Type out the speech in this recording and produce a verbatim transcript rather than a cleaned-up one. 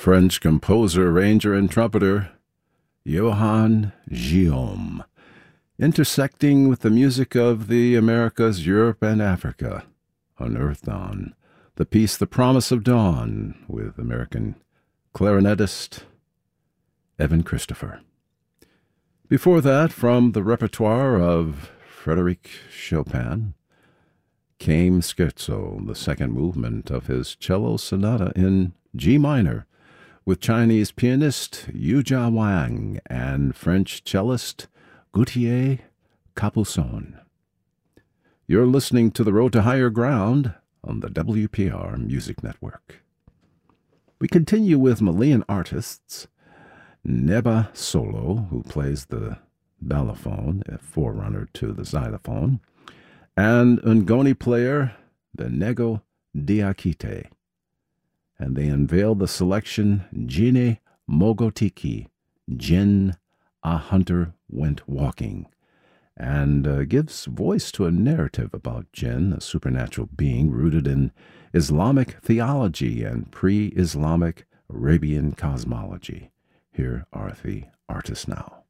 French composer, arranger, and trumpeter Johann Guillaume, intersecting with the music of the Americas, Europe, and Africa, unearthed on the piece The Promise of Dawn with American clarinetist Evan Christopher. Before that, from the repertoire of Frédéric Chopin, came Scherzo, the second movement of his cello sonata in G minor, with Chinese pianist Yu Jia Wang and French cellist Gauthier Capuçon. You're listening to The Road to Higher Ground on the W P R Music Network. We continue with Malian artists Neba Solo, who plays the balafon, a forerunner to the xylophone, and Ngoni player Benego Diakite. And they unveiled the selection Jine Mogotiki, Jin, a hunter went walking, and uh, gives voice to a narrative about Jinn, a supernatural being rooted in Islamic theology and pre-Islamic Arabian cosmology. Here are the artists now.